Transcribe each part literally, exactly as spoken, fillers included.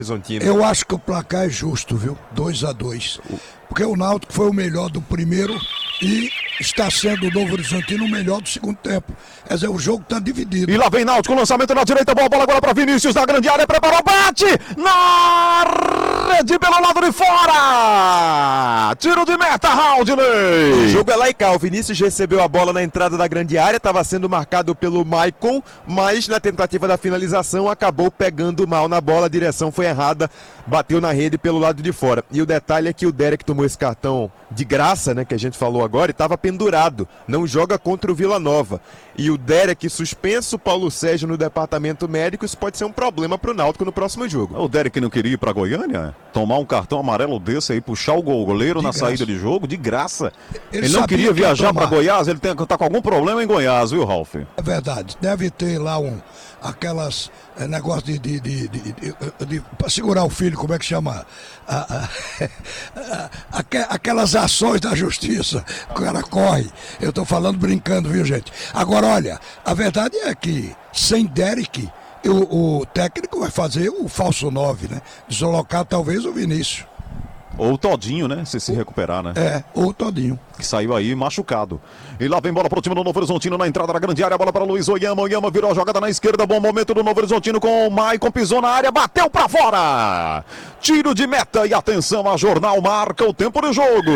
Horizontino. Eu acho que o placar é justo, viu? dois a dois. Porque o Náutico foi o melhor do primeiro e está sendo o Novo Horizontino o melhor do segundo tempo. Quer dizer, o jogo está dividido. E lá vem Náutico, lançamento na direita, boa bola agora para Vinícius, da grande área, preparou, bate! Na rede pelo lado de fora! Tiro de meta, Raudney! O jogo é lá e cá, o Vinícius recebeu a bola na entrada da grande área, estava sendo marcado pelo Maicon, mas na tentativa da finalização acabou pegando mal na bola, a direção foi errada, bateu na rede pelo lado de fora. E o detalhe é que o Derek tomou esse cartão de graça, né, que a gente falou agora, e estava pendurado, não joga contra o Vila Nova. E o Derek suspenso, Paulo Sérgio no departamento médico, isso pode ser um problema para o Náutico no próximo jogo. O Derek não queria ir para Goiânia? Tomar um cartão amarelo desse aí, puxar o goleiro de na graça. Saída de jogo, de graça. Ele, ele não queria viajar para Goiás, ele tem, tá com algum problema em Goiás, viu, Ralf? É verdade, deve ter lá um, aquelas é, negócio de, de, de, de, de, de, de para segurar o filho, como é que chama? A, a, a, aquelas ações da justiça, o cara corre. Eu tô falando brincando, viu, gente? Agora, olha, a verdade é que sem Derek, o, o técnico vai fazer o falso nove, né? Deslocar talvez o Vinícius. Ou o Todinho, né? Se se recuperar, né? É, ou o Todinho. Que saiu aí machucado. E lá vem bola pro time do Novo Horizontino na entrada da grande área. Bola para Luiz Oyama. Oyama virou a jogada na esquerda. Bom momento do Novo Horizontino com o Maicon. Pisou na área, bateu pra fora. Tiro de meta e atenção, a Jornal marca o tempo do jogo.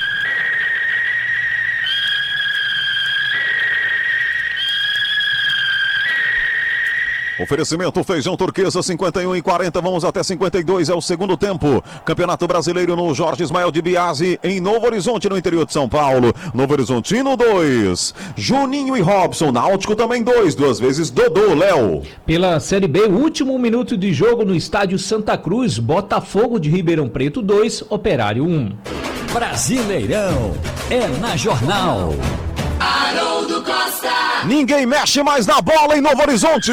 Oferecimento Feijão Turquesa, cinquenta e um e quarenta, vamos até cinquenta e dois, é o segundo tempo. Campeonato Brasileiro no Jorge Ismael de Biasi, em Novo Horizonte, no interior de São Paulo. Novo Horizontino, dois. Juninho e Robson, Náutico também dois, duas vezes Dodô, Léo. Pela Série B, último minuto de jogo no estádio Santa Cruz, Botafogo de Ribeirão Preto dois, Operário um. Brasileirão é na Jornal. Haroldo Costa. Ninguém mexe mais na bola em Novo Horizonte.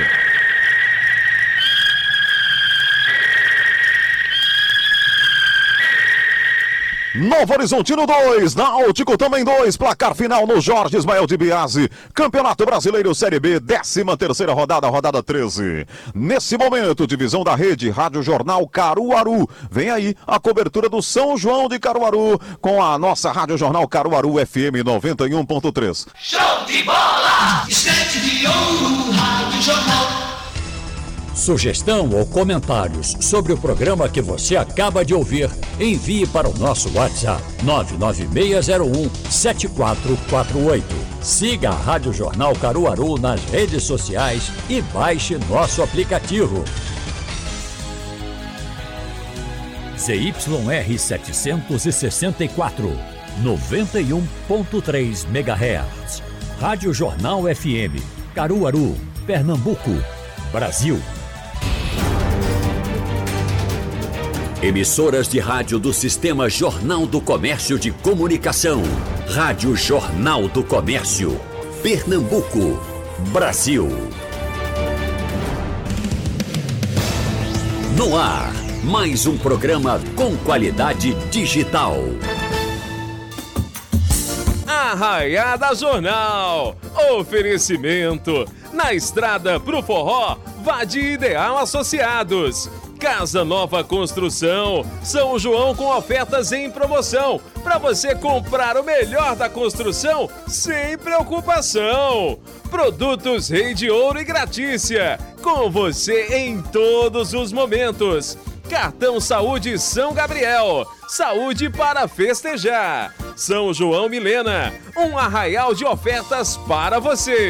Novo Horizontino dois, Náutico também dois, placar final no Jorge Ismael de Biasi, Campeonato Brasileiro Série B, décima terceira rodada, rodada treze. Nesse momento, divisão da rede, Rádio Jornal Caruaru, vem aí a cobertura do São João de Caruaru, com a nossa Rádio Jornal Caruaru F M noventa e um ponto três. Show de bola, estante de ouro, Rádio Jornal. Sugestão ou comentários sobre o programa que você acaba de ouvir, envie para o nosso WhatsApp nove nove seis zero um sete quatro quatro oito. Siga a Rádio Jornal Caruaru nas redes sociais e baixe nosso aplicativo. Z Y R setecentos e sessenta e quatro, noventa e um ponto três megahertz. Rádio Jornal F M, Caruaru, Pernambuco, Brasil. Emissoras de rádio do Sistema Jornal do Comércio de Comunicação. Rádio Jornal do Comércio. Pernambuco, Brasil. No ar, mais um programa com qualidade digital. Arraiada Jornal. Oferecimento. Na estrada pro forró, vá de Ideal Associados. Casa Nova Construção, São João com ofertas em promoção, para você comprar o melhor da construção sem preocupação. Produtos Rei de Ouro e Gratícia, com você em todos os momentos. Cartão Saúde São Gabriel, saúde para festejar. São João Milena, um arraial de ofertas para você.